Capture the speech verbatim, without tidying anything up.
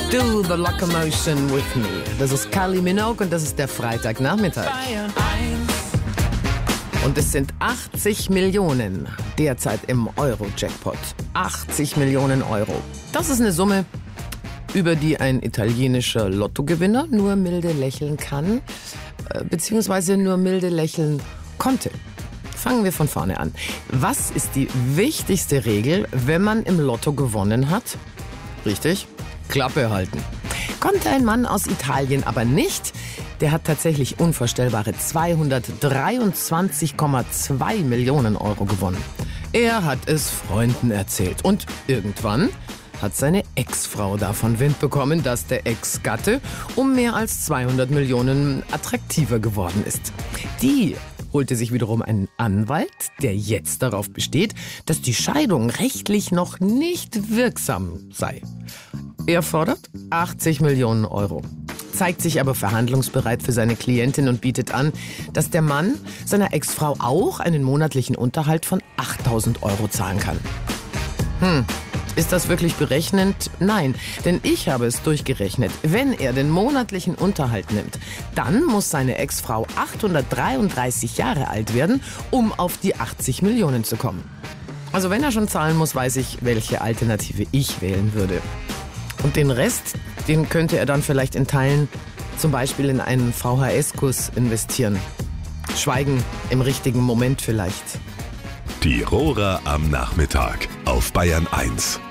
Do the Locomotion with me. Das ist Kylie Minogue und das ist der Freitagnachmittag. Und es sind achtzig Millionen derzeit im Euro-Jackpot. achtzig Millionen Euro. Das ist eine Summe, über die ein italienischer Lottogewinner nur milde lächeln kann, beziehungsweise nur milde lächeln konnte. Fangen wir von vorne an. Was ist die wichtigste Regel, wenn man im Lotto gewonnen hat? Richtig, Klappe halten. Konnte ein Mann aus Italien aber nicht. Der hat tatsächlich unvorstellbare zweihundertdreiundzwanzig Komma zwei Millionen Euro gewonnen. Er hat es Freunden erzählt. Und irgendwann hat seine Ex-Frau davon Wind bekommen, dass der Ex-Gatte um mehr als zweihundert Millionen attraktiver geworden ist. Die holte sich wiederum einen Anwalt, der jetzt darauf besteht, dass die Scheidung rechtlich noch nicht wirksam sei. Er fordert achtzig Millionen Euro, zeigt sich aber verhandlungsbereit für seine Klientin und bietet an, dass der Mann seiner Ex-Frau auch einen monatlichen Unterhalt von achttausend Euro zahlen kann. Hm. Ist das wirklich berechnend? Nein, denn ich habe es durchgerechnet. Wenn er den monatlichen Unterhalt nimmt, dann muss seine Ex-Frau achthundertdreiunddreißig Jahre alt werden, um auf die achtzig Millionen zu kommen. Also wenn er schon zahlen muss, weiß ich, welche Alternative ich wählen würde. Und den Rest, den könnte er dann vielleicht in Teilen zum Beispiel in einen V H S-Kurs investieren. Schweigen im richtigen Moment vielleicht. Die Rohrer am Nachmittag auf Bayern eins.